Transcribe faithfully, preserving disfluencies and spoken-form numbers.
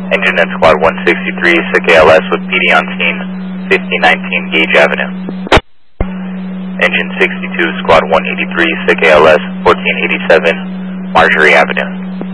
Engine and Squad one sixty-three, sick A L S with P D on scene, fifty nineteen Gage Avenue. Engine sixty-two, Squad one eighty-three, sick A L S, fourteen eighty-seven Marjorie Avenue.